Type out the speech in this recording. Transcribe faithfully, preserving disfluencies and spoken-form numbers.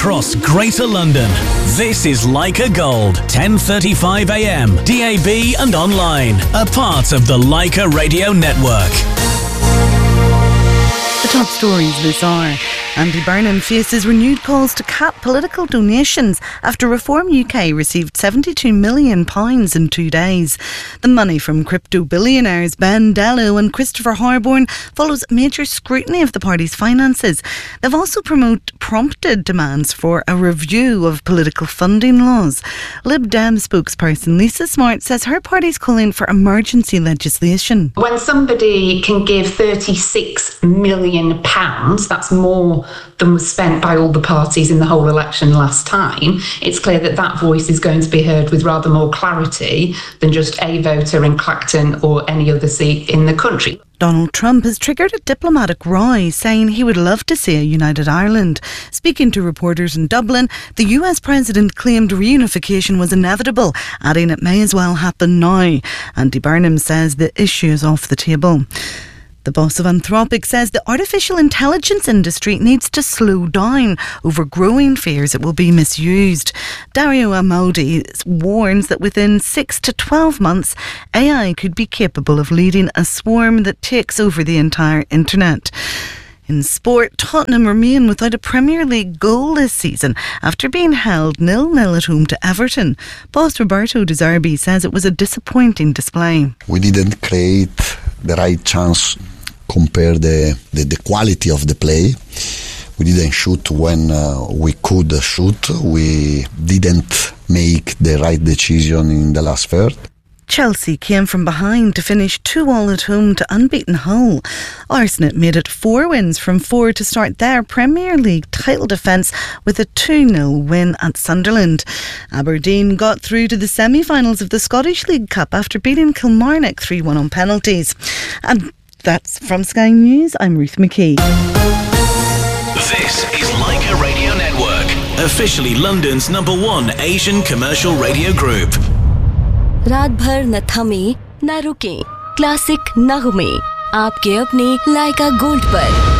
across Greater London. This is Leica Gold, ten thirty-five a m, D A B and online. A part of the Leica Radio Network. The top stories this hour. Andy Burnham faces renewed calls to cap political donations after Reform U K received seventy-two million pounds in two days. The money from crypto billionaires Ben Dello and Christopher Harborne follows major scrutiny of the party's finances. They've also promote, prompted demands for a review of political funding laws. Lib Dem spokesperson Lisa Smart says her party's calling for emergency legislation. When somebody can give thirty-six million pounds, that's more than was spent by all the parties in the whole election last time, it's clear that that voice is going to be heard with rather more clarity than just a voter in Clacton or any other seat in the country. Donald Trump has triggered a diplomatic row, saying he would love to see a united Ireland. Speaking to reporters in Dublin, the U S president claimed reunification was inevitable, adding it may as well happen now. Andy Burnham says the issue is off the table. The boss of Anthropic says the artificial intelligence industry needs to slow down over growing fears it will be misused. Dario Amodi warns that within six to twelve months, A I could be capable of leading a swarm that takes over the entire internet. In sport, Tottenham remain without a Premier League goal this season after being held nil nil at home to Everton. Boss Roberto De Zerbi says it was a disappointing display. We didn't create the right chance. Compare the, the, the quality of the play. We didn't shoot when uh, we could shoot. We didn't make the right decision in the last third. Chelsea came from behind to finish two all at home to unbeaten Hull. Arsenal made it four wins from four to start their Premier League title defence with a two nil win at Sunderland. Aberdeen got through to the semi-finals of the Scottish League Cup after beating Kilmarnock three one on penalties. And that's from Sky News. I'm Ruth McKee. This is Leica Radio Network, officially London's number one Asian commercial radio group. रात भर न थमे न रुके, classic नगमे आपके अपने लाइका gold पर।